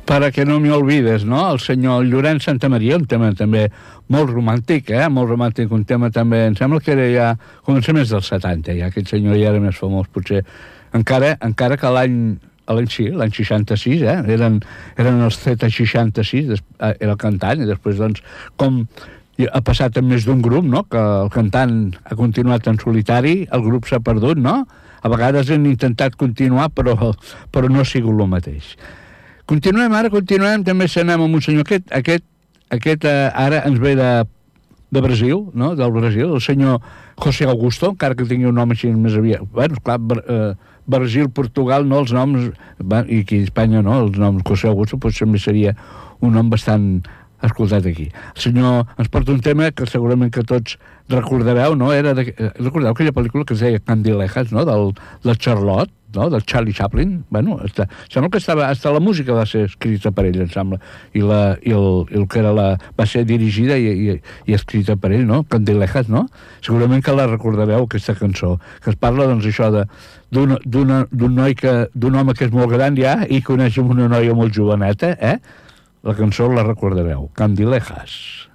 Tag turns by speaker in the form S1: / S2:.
S1: Para que no me olvides, no? El senyor Llorenç Santamaria, un tema també molt romàntic, molt romàntic, un tema també, em sembla que era ja començaments dels 70, ja aquest senyor ja era més famós, potser, encara que l'any 66, eren els Z66, era el cantant, i després, doncs, com ha passat en més d'un grup, no?, que el cantant ha continuat en solitari, el grup s'ha perdut, no? A vegades han intentat continuar, però no ha sigut el mateix. Continuem, també s'anem amb un senyor, aquest ara ens ve de Brasil, no?, del Brasil, el senyor José Augusto, encara que tingui un nom així més aviat. Bueno, clar, Brasil, Portugal, no, els noms, i aquí a Espanya, no, els noms José Augusto, doncs també seria un nom bastant escoltat aquí. El senyor ens porta un tema que segurament que tots recordareu, no? Recordeu aquella pel·lícula que es deia Candilejas, no?, de Charlotte, no?, del Charlie Chaplin. Bueno, sembla que hasta la música va ser escrita per ell, em sembla, i el que era va ser dirigida i escrita per ell, no?, Candilejas, no? Segurament que la recordareu, aquesta cançó, que es parla, doncs, això d'un home que és molt gran ja i coneix una noia molt joveneta, La cançó la recordareu, Candilejas.